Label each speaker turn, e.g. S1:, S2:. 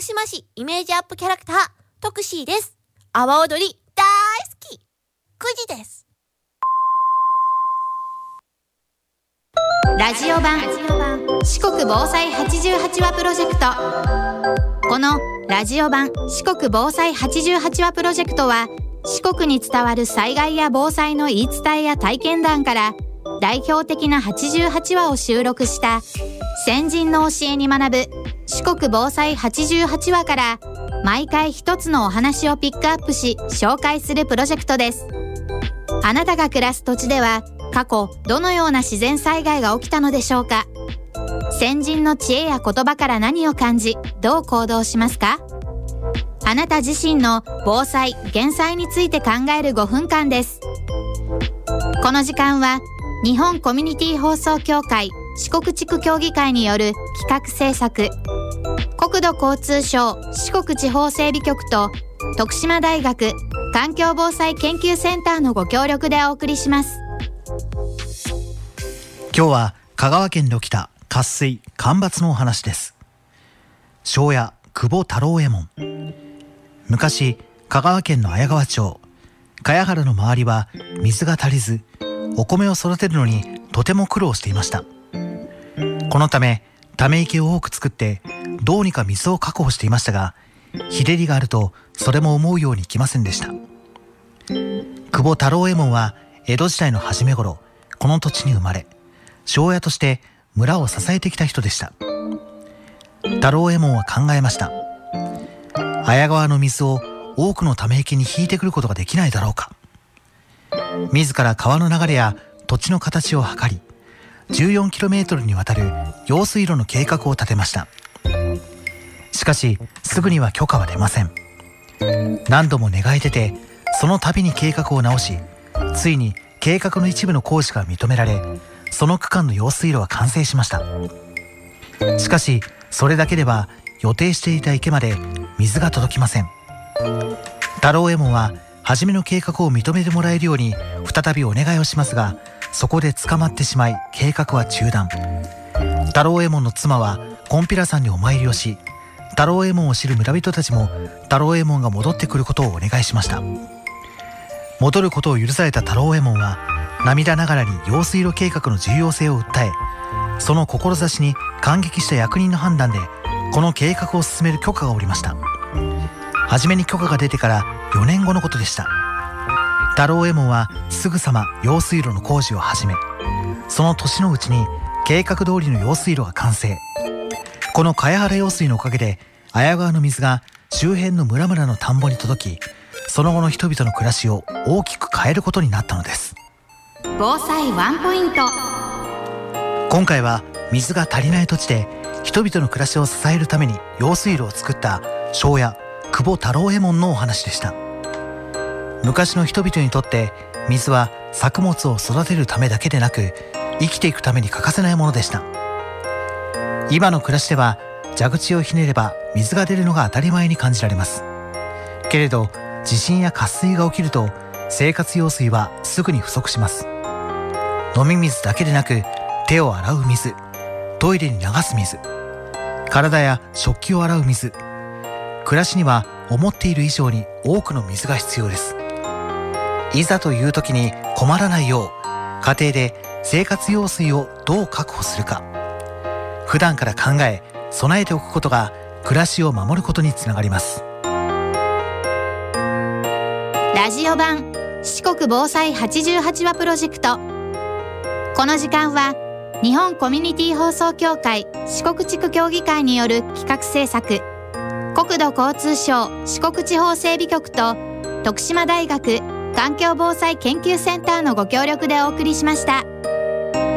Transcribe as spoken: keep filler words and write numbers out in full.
S1: 島市イメージアップキャラクタートクシーです。阿波踊り大好き。くじです。
S2: ラジオ版四国防災はちじゅうはちわプロジェクト。このラジオ版四国防災はちじゅうはちわプロジェクトは、四国に伝わる災害や防災の言い伝えや体験談から代表的なはちじゅうはちわを収録した先人の教えに学ぶ四国防災はちじゅうはちわから、毎回一つのお話をピックアップし紹介するプロジェクトです。あなたが暮らす土地では過去どのような自然災害が起きたのでしょうか。先人の知恵や言葉から何を感じ、どう行動しますか。あなた自身の防災・減災について考えるごふんかんです。この時間は日本コミュニティ放送協会四国地区協議会による企画制作、国土交通省四国地方整備局と徳島大学環境防災研究センターのご協力でお送りします。
S3: 今日は香川県で起きた渇水・干ばつのお話です。庄屋久保太郎右衛門。昔、香川県の綾川町茅原の周りは水が足りず、お米を育てるのにとても苦労していました。このためため池を多く作ってどうにか水を確保していましたが、日照りがあるとそれも思うようにいきませんでした。久保太郎右衛門は江戸時代の初め頃、この土地に生まれ、庄屋として村を支えてきた人でした。太郎右衛門は考えました。綾川の水を多くのため池に引いてくることができないだろうか。自ら川の流れや土地の形を測り、じゅうよんキロメートル にわたる用水路の計画を立てました。しかしすぐには許可は出ません。何度も願い出て、その度に計画を直し、ついに計画の一部の工事が認められ、その区間の用水路は完成しました。しかしそれだけでは予定していた池まで水が届きません。太郎右衛門は初めの計画を認めてもらえるように再びお願いをしますが、そこで捕まってしまい計画は中断。太郎右衛門の妻は金毘羅山にお参りをし、太郎右衛門を知る村人たちも太郎右衛門が戻ってくることをお願いしました。戻ることを許された太郎右衛門は涙ながらに用水路計画の重要性を訴え、その志に感激した役人の判断でこの計画を進める許可が下りました。初めに許可が出てからよねんごのことでした。太郎右衛門はすぐさま用水路の工事を始め、その年のうちに計画通りの用水路が完成。この茅原用水のおかげで綾川の水が周辺の村々の田んぼに届き、その後の人々の暮らしを大きく変えることになったのです。
S2: 防災ワンポイント。
S3: 今回は水が足りない土地で人々の暮らしを支えるために用水路を作った庄屋久保太郎右衛門のお話でした。昔の人々にとって水は作物を育てるためだけでなく、生きていくために欠かせないものでした。今の暮らしでは蛇口をひねれば水が出るのが当たり前に感じられます。けれど地震や渇水が起きると生活用水はすぐに不足します。飲み水だけでなく、手を洗う水、トイレに流す水、体や食器を洗う水、暮らしには思っている以上に多くの水が必要です。いざという時に困らないよう、家庭で生活用水をどう確保するか、普段から考え備えておくことが暮らしを守ることにつながります。
S2: ラジオ版四国防災はちじゅうはちわプロジェクト。この時間は日本コミュニティ放送協会四国地区協議会による企画制作、国土交通省四国地方整備局と徳島大学環境防災研究センターのご協力でお送りしました。